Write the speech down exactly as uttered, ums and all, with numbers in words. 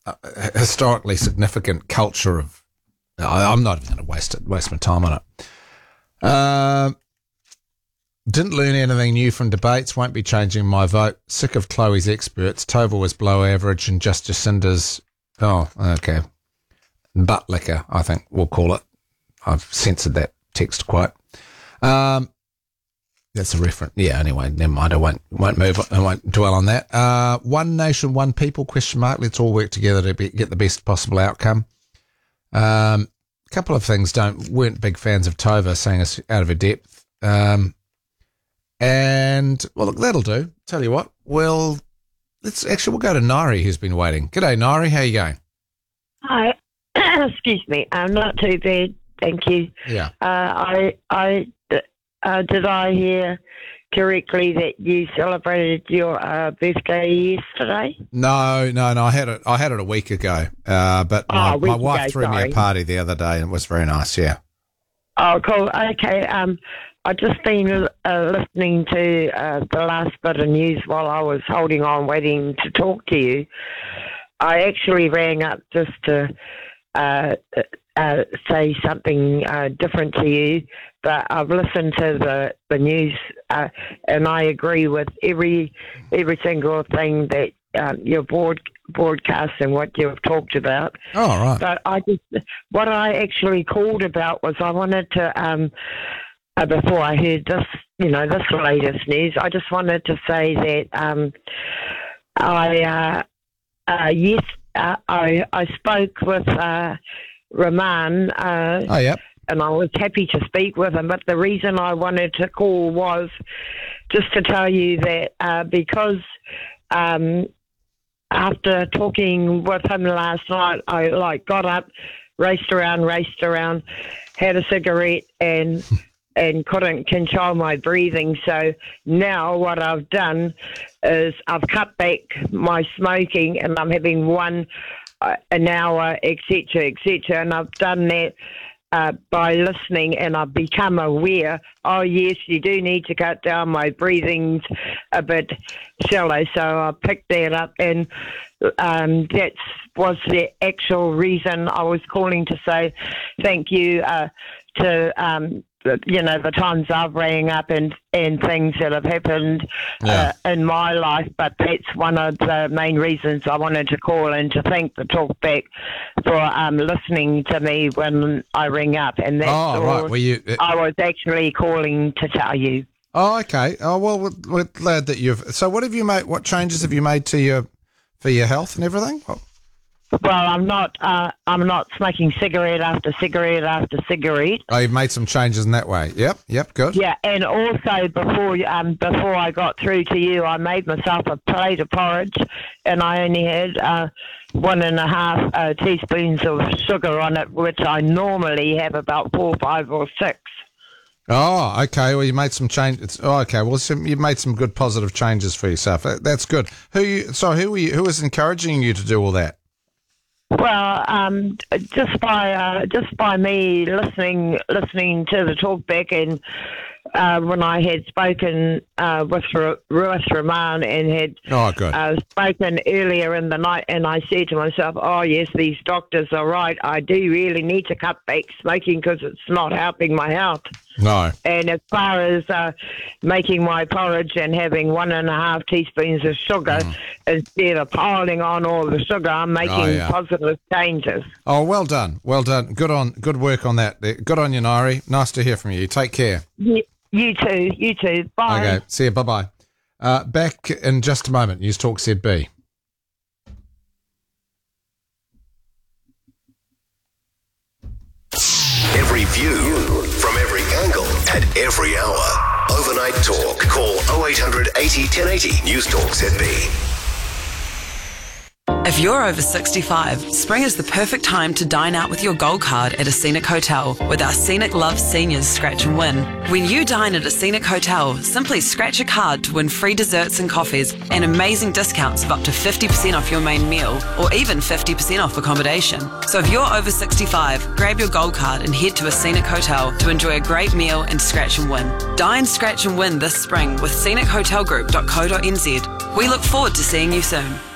uh, historically significant culture of. I, I'm not even going to waste it, waste my time on it. Uh, didn't learn anything new from debates. Won't be changing my vote. Sick of Chloe's experts. Tova was below average, and just Jacinda's. Oh, okay. Butt liquor, I think we'll call it. I've censored that text quote. Um, that's a reference. Yeah. Anyway, never mind. I won't won't move. I won't dwell on that. Uh, one nation, one people? Question mark. Let's all work together to be, get the best possible outcome. Um, a couple of things. Don't weren't big fans of Tova saying us out of her depth. Um, and well, look, that'll do. Tell you what. Well, let's actually we'll go to Nairi, who's been waiting. G'day, Nairi. How you going? Hi. Excuse me. I'm not too bad, thank you. Yeah. Uh, I, I, uh, did I hear correctly that you celebrated your uh, birthday yesterday? No, no, no. I had it. I had it a week ago. Uh, but my, oh, my wife ago, threw sorry. me a party the other day, and it was very nice. Yeah. Oh, cool. Okay. Um, I just been uh, listening to uh, the last bit of news while I was holding on, waiting to talk to you. I actually rang up just to uh, uh, say something uh, different to you, but I've listened to the the news uh, and I agree with every every single thing that um, your board broadcast and what you've talked about. Oh, right. But I just what I actually called about was I wanted to um, uh, before I heard this, you know, this latest news. I just wanted to say that um, I. Uh, Uh, yes, uh, I I spoke with uh, Rahman, uh, Oh, yep. and I was happy to speak with him. But the reason I wanted to call was just to tell you that uh, because um, after talking with him last night, I like got up, raced around, raced around, had a cigarette, and. and couldn't control my breathing. So now what I've done is I've cut back my smoking and I'm having one uh, an hour, et cetera, et cetera. And I've done that uh, by listening and I've become aware, oh, yes, you do need to cut down. My breathing's a bit shallow. So I picked that up and um, that was the actual reason I was calling to say thank you uh, to... Um, you know, the times I've rang up and, and things that have happened Yeah. uh, in my life, but that's one of the main reasons I wanted to call and to thank the Talkback for um, listening to me when I ring up. And that's Oh, all right. Were you? Uh, I was actually calling to tell you. oh, okay. Oh, well, we're, we're glad that you've. So, what have you made? What changes have you made to your for your health and everything? What? Well, I'm not. Uh, I'm not smoking cigarette after cigarette after cigarette. Oh, you've made some changes in that way. Yep. Yep. Good. Yeah, and also before um before I got through to you, I made myself a plate of porridge, and I only had uh, one and a half uh, teaspoons of sugar on it, which I normally have about four, five, or six. Oh, okay. Well, you made some changes. Oh, okay. Well, some, you've made some good positive changes for yourself. That, that's good. Who you? So, who were you? Who was encouraging you to do all that? Well, um, just by uh, just by me listening listening to the talkback, and uh, when I had spoken uh, with Ruth Rahman and had Oh, good. uh, spoken earlier in the night, and I said to myself, "Oh yes, these doctors are right. I do really need to cut back smoking because it's not helping my health." No. And as far as uh, making my porridge and having one and a half teaspoons of sugar Mm. instead of piling on all the sugar, I'm making Oh, yeah. positive changes. Oh, well done. Well done. Good on. Good work on that. Good on you, Nairi. Nice to hear from you. Take care. You, you too. You too. Bye. Okay. See you. Bye bye. Uh, back in just a moment. News Talk Z B. Every view from every angle at every hour. Overnight Talk. Call oh eight hundred eighty ten eighty. News Talk Z B. If you're over sixty-five, spring is the perfect time to dine out with your gold card at a Scenic Hotel with our Scenic Love Seniors Scratch and Win. When you dine at a Scenic Hotel, simply scratch a card to win free desserts and coffees and amazing discounts of up to fifty percent off your main meal or even fifty percent off accommodation. So if you're over sixty-five, grab your gold card and head to a Scenic Hotel to enjoy a great meal and scratch and win. Dine, scratch and win this spring with scenic hotel group dot co dot n z. We look forward to seeing you soon.